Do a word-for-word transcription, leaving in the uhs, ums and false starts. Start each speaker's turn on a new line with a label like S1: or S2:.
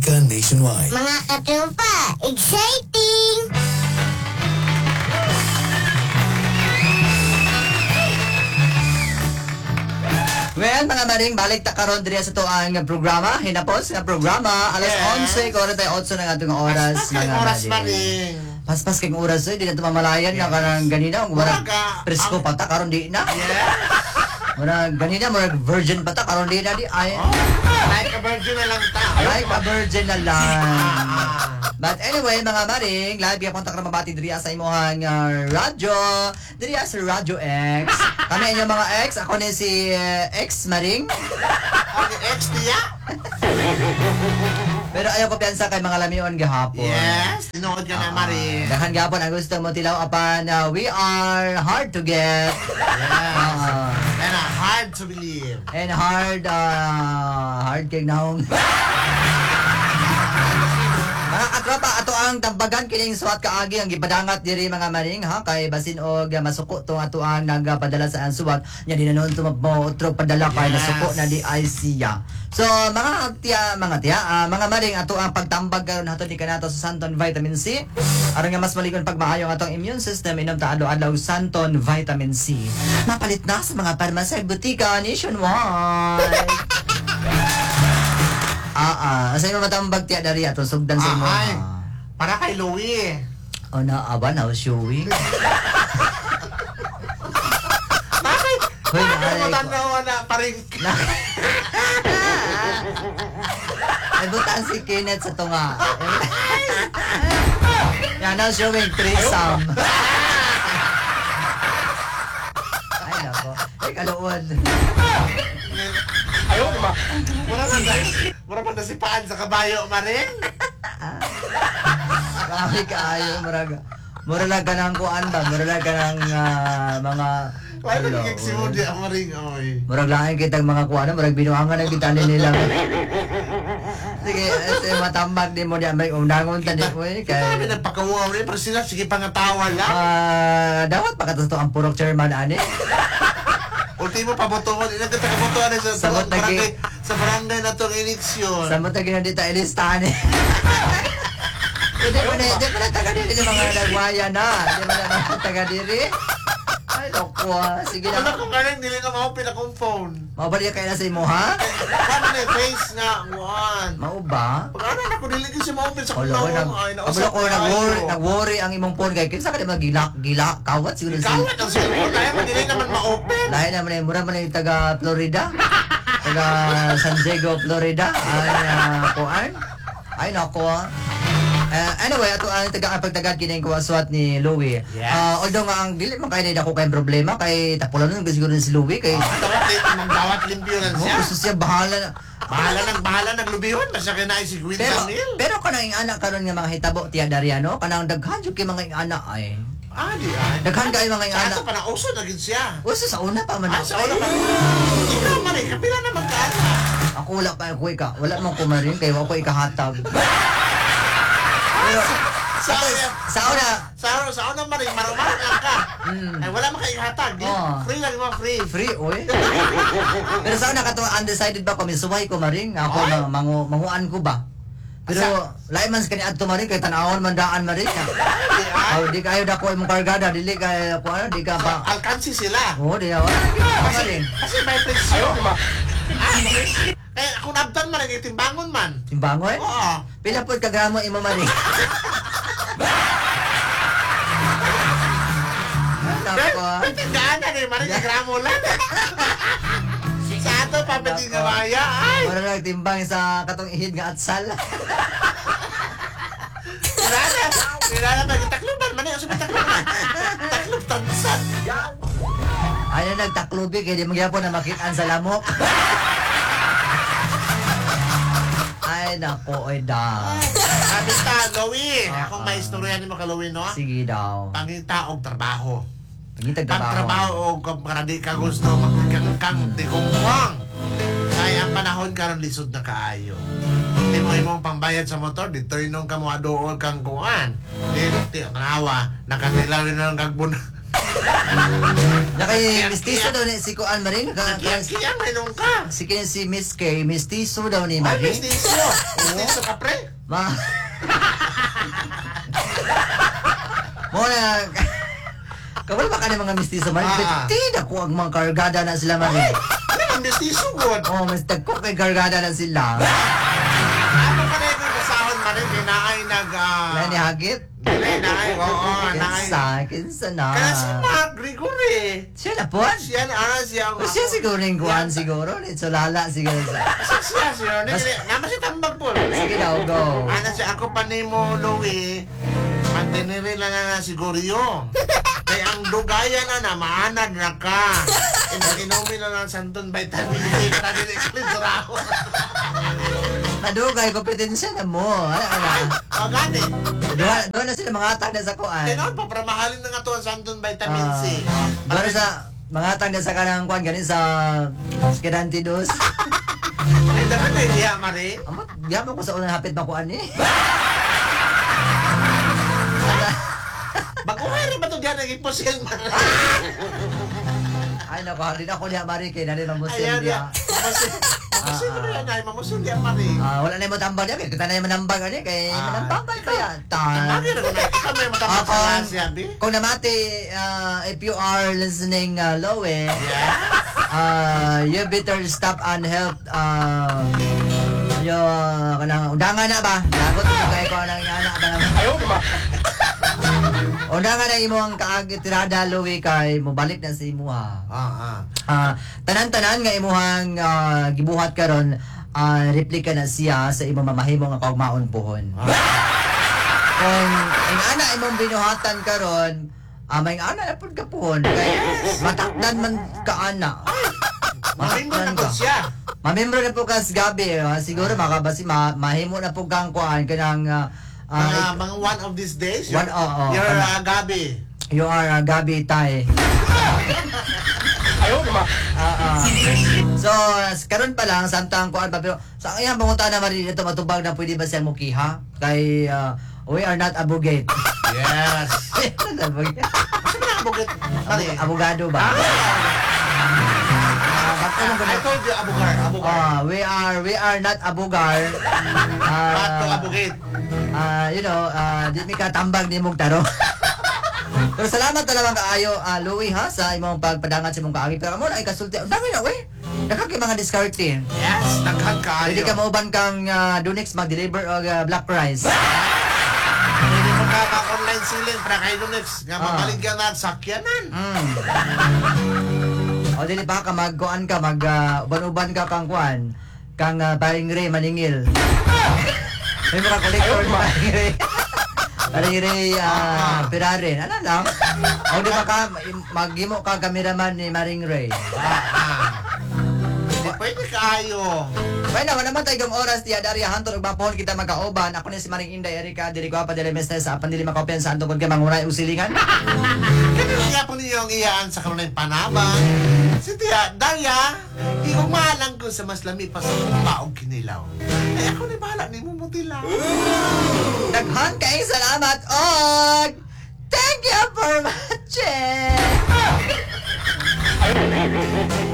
S1: Nationwide.
S2: Mga katropa, exciting!
S3: Well, mga maring, balik ta karon diri sa to ang programa. Hinapos nga programa. Alas
S4: Yes.
S3: onse, forty-eight na nga itong oras.
S4: Paspas kay oras man eh.
S3: Paspas kay oras eh. Di na ito mamalayan nga karang ganina. Murag
S4: Muraga,
S3: presko
S4: ang-
S3: pa ta, karon di na.
S4: Yes.
S3: Murag ganina, murag virgin pa ta, karon di na di. Ay,
S4: Oh, like a virgin na lang ta.
S3: like a virgin na lang.
S4: Ah,
S3: But anyway, mga maring, live yung kontak na mabati diri sa imuhang uh, radyo, diri sa Radyo X. Kami inyong mga X, ako ni si uh, X Maring.
S4: Ang ex niya?
S3: Pero ayaw ko piyansa kay mga lamion gahapon.
S4: Yes. Tinuod ka na, Marie.
S3: Dahan gapon ang gusto mo tilaw apan uh, we are hard to get.
S4: Yes.
S3: Uh,
S4: And uh, hard to believe.
S3: and hard uh, hard kay naong. Mga katropa, ato ang tambagan kining suwat kaagi ang gipadangat diri mga maring ha kay basin og uh, masuko to ato ang nagapadala sa ang suwat nya di na noon tumabo otro padala kay
S4: Yes.
S3: nasuko na di ay siya. So mga tiya mga tiya ah, mga maring ato ang pagtambag karon nato di kanato sa Santon Vitamin C aron nga mas malikon pagmaayo ang atong immune system inom ta adlaw-adlaw Santon Vitamin C. Mapalit na sa mga parmasay butika nationwide. Ah, ah. Asa mo matambag tiya dari ato sugdan sa imo.
S4: Ah, ay. Para kay Louie.
S3: O na aba na showing.
S4: Bakit?
S3: Hoy,
S4: Bakit
S3: naalay
S4: mo
S3: ko.
S4: tanaw na paring...
S3: Na. Ay butan si Kenneth sa tunga. Yan na showing threesome. Ay nako. Ay kaluod.
S4: Ayaw, di ba? Mura man na, mura man na si Paan sa kabayo, Maring.
S3: Marami kaayo muraga. Mura lang ka ng kuan ba? Mura lang ka ng ah, mga
S4: Why
S3: Hello,
S4: nagiging si
S3: oy.
S4: Moody ang Maring, oy.
S3: Murag lang kitang mga kuan, murag binuangan na kita nila. Sige, ese matambag din mo diyan may undangon tani mo eh
S4: Kaya kami
S3: kay
S4: nagpakawaw rin, pero sila, sige pangatawan lang.
S3: ah dapat pagkatusto ang purok chairman ani.
S4: Ultimo pabotoon, ilang kita kabotoon sa, sa,
S3: Sabot lagi.
S4: barangay, sa barangay na itong eleksyon.
S3: Sa mo tagi na dita ilistahan eh. Hindi mo na, hindi mo na taga diri ni mga nagwaya na. Hindi mo na mga taga diri. Ay, loko ah. Sige
S4: Wala
S3: na.
S4: ko kanin, dili na maupin akong phone.
S3: Mabalik kayo na sa imo ha?
S4: Paano na yung face nga, one.
S3: Mao ba?
S4: Pag ano na ko, dili ko siya maupin sa
S3: Wala ko
S4: kunaw.
S3: nag
S4: Ay,
S3: Kabalo
S4: nausap
S3: ko
S4: na
S3: nag-worry,
S4: kayo.
S3: nag-worry ang imong phone kay kinsa ka di magila gila kawat siguro si.
S4: Kawat ang cellphone, dahil man dili naman ma-open.
S3: Lahi naman eh, mura man yung taga Florida. Taga San Diego, Florida. Ay, uh, kuan. Ay, nako ah. Uh, anyway, ato ang taga pagtagad kining kuwaswat ni Louie.
S4: Yes.
S3: Ah, although nga ang dili man kay na ako kay problema kay tapulan nun siguro si Louie kay
S4: Tawat din, magdawat limpyo lang
S3: oh,
S4: siya.
S3: gusto siya bahala na.
S4: Bahala nang bahala naglubihon, masya kinay si Gwen
S3: Pero
S4: Daniel.
S3: pero kanang ing anak karon nga mga hitabo tiya Dariano, kanang daghan jud kay mga ing anak ay.
S4: Ah, di ay.
S3: Daghan kay mga ing
S4: Sa
S3: anak.
S4: ato pa na uso na gid siya.
S3: Uso sa una pa man.
S4: Ah, sa una pa. Ikaw man eh, kapila na magkaana.
S3: Ako wala pa ako ika. Wala man ko marin kay wa ko ikahatag. Pero
S4: Sa
S3: sa una,
S4: sa sa una man eh, marumar lang ka.
S3: Mm.
S4: Ay wala man kay ihatag. Di,
S3: Oh.
S4: free lang mo, free.
S3: free oy. Pero sa una kato undecided ba ko misuway ko maring ako
S4: Oy.
S3: mang mangu, manguan ko ba. Pero lain man sa kani adto maring kay tan-awon man daan maring.
S4: Di ay.
S3: Aw di kayo dako imong kargada dili kay ako ano di ka pa.
S4: Alkansi sila.
S3: Oh, di awa. Maring.
S4: Kasi may presyo. Di ba? Ah, eh, kung nabtan man, eh, timbangon man.
S3: Timbangoy?
S4: Oo.
S3: Pila pud ka gramo imo maring? Nako. ah.
S4: May tindaan na eh, maring gramo lang. Sa ato, papating gamaya. Ay!
S3: Wala lang timbang sa katong ihid nga atsal.
S4: Kilala! Kilala ba? Takluban man eh. Asa may takluban? Taklub tansan.
S3: Ay na nagtaklubi kay di magyapon na makitaan sa lamok. Ay nako oy da.
S4: Sabi ta, Louie.
S3: Ah,
S4: Kung
S3: ah.
S4: may istorya ni mo ka, Louie, no?
S3: Sige daw.
S4: Pangita og trabaho.
S3: Pagitag trabaho.
S4: Pagtrabaho o kung para di ka gusto magkakang di kumwang. Kaya ang panahon karon lisod na kaayo. Di mo imong pambayad sa motor, dito inong ka mo adool kang kuan. Di, di, ang awa, nakatilaw rin ng kagbun.
S3: Nakay mistiso daw ni si Kuan Maring. Ka, ka,
S4: Kaya may nung ka.
S3: si kini si Miss Kay, mistiso daw ni
S4: Ay,
S3: Maring.
S4: mistiso. Mistiso ka, pre.
S3: Ma. Mo na Kawal ba ka ni mga mistiso man?
S4: Ah.
S3: Tidak ko ang mga kargada na sila Maring.
S4: Ano ang mistiso, God?
S3: Oh, mas tagko kay kargada na sila.
S4: Ano ka na yung kasahon, Marin? Kinaay nag... ah,
S3: Wala ni Hagit.
S4: Kinaay, oo, naay.
S3: Kinsa, kinsa na.
S4: Kaya si Mark Gregory.
S3: Siya na po.
S4: Siya na, ah, siya ang...
S3: O siya siguro yung kuhan siguro. Nito lala siguro sa.
S4: Siya, siya, siya. Nili- Naman si Tambag po.
S3: Sige daw, go.
S4: Ano siya, ako pa ni mo, Louie. Mantiniri lang na nga siguro yun. Kaya ang dugaya na na, maanad na ka. Inom-inomin na ng Santon Vitamin C. Para din iklitraho.
S3: Nadugay, kompetensya na mo. Ano ka na?
S4: O, gani.
S3: Doon doon na sila mga tag na sa kuhan.
S4: Tinoon pa, para mahalin na nga to ang Santon Vitamin C.
S3: Doon na sa mga tag na sa kanang kuhan. Ganin sa Skedantidos.
S4: Ay, dapat na hindi, Mari.
S3: Amot, yaman ko sa unang hapit makuan eh.
S4: Baguhay rin ba ito diyan naging pusil, Mari?
S3: Ay, naku, hindi na ako niya, Mari, kay nari ng
S4: Ayan,
S3: Muslim
S4: yan.
S3: niya.
S4: Mamusil. Mamusil na yan, ay. Mamusil yan, Mari.
S3: Ah, wala na yung matambag niya. Kita na yung manambag niya. Kay
S4: Ah.
S3: manambag pa yan.
S4: Mari,
S3: Tan.
S4: rin ko na. Ikaw may matapos sa
S3: Ako,
S4: Asia, Bi.
S3: kung namati, uh, if you are listening, uh, Loe,
S4: Yeah?
S3: uh, you better stop and help, uh, yung, kanang, undangan na ba? Lagot ko kayo ko nang anak ba naman.
S4: Ayaw, di ba?
S3: Undangan na imo ang kaagitirada, Loe, kay mobalik na sa imo ha.
S4: Ah, ah.
S3: Ah, tanan-tanan nga imuhang ah, gibuhat karon, ah, replika na siya sa imong mamahimo nga kaugmaon pohon. Kung ang ana imong binuhatan karon, ah, may ana na pud ka pohon kay matakdan man ka ana.
S4: Mamimbo na
S3: Matakdan
S4: po
S3: ka.
S4: siya.
S3: Mamembro na po kas gabi, ah, siguro makabasi ma mahimo na po kang kuan kanang ah, ah,
S4: Mga, mga one of these days,
S3: One,
S4: you're,
S3: oo, oo.
S4: you're
S3: Ano?
S4: uh, Gabi.
S3: you are ah, gabi tay.
S4: Ayaw, di ba?
S3: Ah, ah. So, karon pa lang samtang kuan pa pero sa iya mangunta na mari dito matubag na pwede ba siya mukiha kay ah, we are not abogate.
S4: Yes.
S3: Abogate.
S4: Ano na abogate? Mari.
S3: Abo- Abogado ba? Ah, bakit mo
S4: I
S3: guna-
S4: told you, abogar, abogar.
S3: Ah, we are we are not abogar.
S4: Ba't to
S3: Ah,
S4: abogate?
S3: ah, you know, ah, di mi katambag ni mong taro. Pero salamat na naman kaayo, ah, Louie ha, sa imong pagpadangat sa imong kaagi. Pero mo na ikasulti. Ang dami na, we. Nakaki mga discarding.
S4: Yes, naghan kayo.
S3: Pwede ka mauban kang uh, Dunix mag-deliver og uh, black price.
S4: Pwede mo ka ka-online selling para kay Lunix. Nga
S3: Ah.
S4: mabaligyan na sakyanan.
S3: Mm. O dili pa ka magkuan ka mag uh, uban-uban ka kang kuan kang uh, paring Ray maningil. May mga collector ni paring Ray. Paring Ray uh, Ferrari. Ano lang? O di ba ka maghimo ka cameraman ni Maring Ray.
S4: Ah, ah. Hindi pwede kayo.
S3: Well, naman naman tayo yung oras tiya Daria Hantor ug bapon kita magkauban. Ako ni si Maring Inday Erika diri ko pa dili mestes sa apan dili makapian sa antong kay manguray usilingan.
S4: Ganun niya po ninyo ang iyaan sa kanunay panabang. Si Tia, Daria, di ko mahalang ko sa mas lami pa sa kumpa o kinilaw. Ay ako ni bahala ni mo mutilaw.
S3: Daghan kay salamat og thank you for watching.